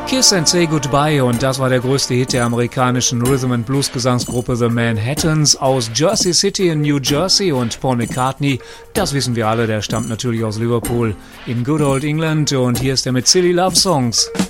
Kiss and Say Goodbye, und das war der größte Hit der amerikanischen Rhythm-and-Blues-Gesangsgruppe The Manhattans aus Jersey City in New Jersey. Und Paul McCartney, das wissen wir alle, der stammt natürlich aus Liverpool in Good Old England, und hier ist er mit Silly Love Songs.